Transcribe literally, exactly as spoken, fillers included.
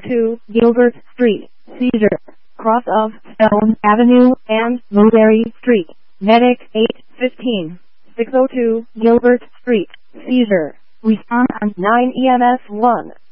two Gilbert Street, Cedar, cross of Stone Avenue and Blueberry Street. Medic eight fifteen, six oh two Gilbert Street, Cedar. Respond on nine E M S one.